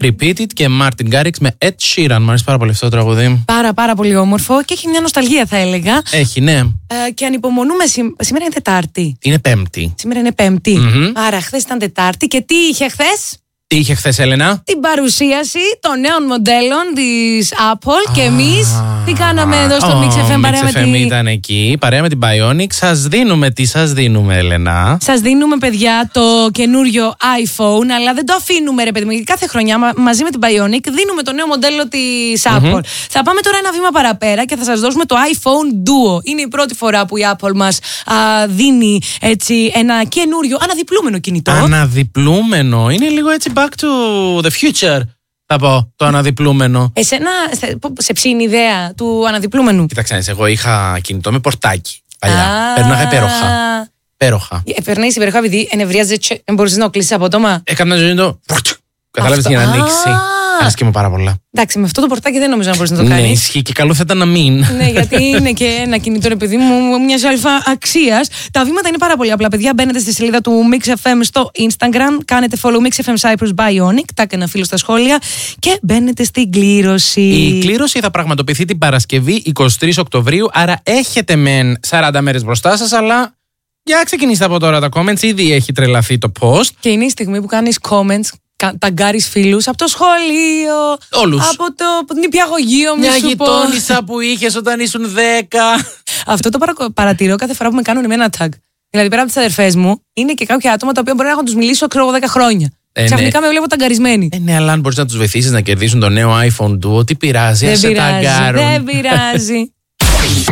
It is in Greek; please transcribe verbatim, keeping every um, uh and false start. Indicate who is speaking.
Speaker 1: Repeat It και Martin Garrix με Ed Sheeran. Μου αρέσει πάρα πολύ αυτό το τραγούδι.
Speaker 2: Πάρα πάρα πολύ όμορφο και έχει μια νοσταλγία, θα έλεγα.
Speaker 1: Έχει, ναι.
Speaker 2: Ε, και ανυπομονούμε. Σή... Σήμερα είναι Τετάρτη.
Speaker 1: Είναι Πέμπτη.
Speaker 2: Σήμερα είναι Πέμπτη.
Speaker 1: Mm-hmm.
Speaker 2: Άρα χθες ήταν Τετάρτη. Και τι είχε χθες?
Speaker 1: Τι είχε χθες, Έλενα?
Speaker 2: Την παρουσίαση των νέων μοντέλων της Apple. Και εμείς τι κάναμε εδώ στο Mix εφ εμ παρέα με την...
Speaker 1: Mix εφ εμ ήταν εκεί, παρέα με την Bionic. Σας δίνουμε, τι σας δίνουμε, Έλενα?
Speaker 2: Σας δίνουμε, παιδιά, το καινούριο iPhone, αλλά δεν το αφήνουμε, ρε παιδί μου, γιατί κάθε χρονιά μα, μαζί με την Bionic δίνουμε το νέο μοντέλο της Apple. Mm-hmm. Θα πάμε τώρα ένα βήμα παραπέρα και θα σας δώσουμε το iPhone Duo. Είναι η πρώτη φορά που η Apple μας α, δίνει έτσι ένα καινούριο αναδιπλούμενο κινητό.
Speaker 1: Αναδιπλούμενο, είναι λίγο έτσι back to the future. Θα πω, το αναδιπλούμενο.
Speaker 2: Εσένα, σε ψήνει η ιδέα του αναδιπλούμενου?
Speaker 1: Κοίταξε, εγώ είχα κινητό με πορτάκι παλιά. Ah. Περνάγα υπέροχα. Υπέροχα.
Speaker 2: Ε, Περνάει υπέροχα επειδή ενευρίαζε. Δεν μπορούσε να το κλείσει απότομα.
Speaker 1: Έκανα ζωή το. Κατάλαβε για να ανοίξει. Άρεσε μου πάρα πολλά.
Speaker 2: Εντάξει, με αυτό το πορτάκι δεν νομίζω να μπορεί να το κάνει.
Speaker 1: Ναι, ισχύει και καλό θα ήταν να μην.
Speaker 2: Ναι, γιατί είναι και ένα κινητό, ρε παιδί μου, μια αλφα αξία. Τα βήματα είναι πάρα πολύ απλά, παιδιά. Μπαίνετε στη σελίδα του Mix εφ εμ στο Instagram, κάνετε follow Mix εφ εμ Cyprus Bionic, τάκ ένα φίλο στα σχόλια και μπαίνετε στην κλήρωση.
Speaker 1: Η κλήρωση θα πραγματοποιηθεί την Παρασκευή εικοστή τρίτη Οκτωβρίου, άρα έχετε μεν σαράντα μέρες μπροστά σας, αλλά για ξεκινήστε από τώρα τα comments. Ήδη έχει τρελαθεί το post.
Speaker 2: Και είναι η στιγμή που κάνεις comments. Ταγκάρεις φίλους από το σχολείο.
Speaker 1: Όλους.
Speaker 2: Από το από την υπηαγωγείο.
Speaker 1: Μια γειτόνισσα που είχες όταν ήσουν δέκα.
Speaker 2: Αυτό το παρα... παρατηρώ κάθε φορά που με κάνουν εμένα tag. Δηλαδή πέρα από τις αδερφές μου, είναι και κάποια άτομα τα οποία μπορεί να έχουν τους μιλήσει ξέρω δέκα χρόνια. Ε, Ξαφνικά ναι. με βλέπω ταγκαρισμένη.
Speaker 1: Ε, ναι, αλλά αν μπορείς να τους βοηθήσεις να κερδίσουν το νέο iPhone Duo, τι πειράζει,
Speaker 2: δεν πειράζει, δεν πειράζει.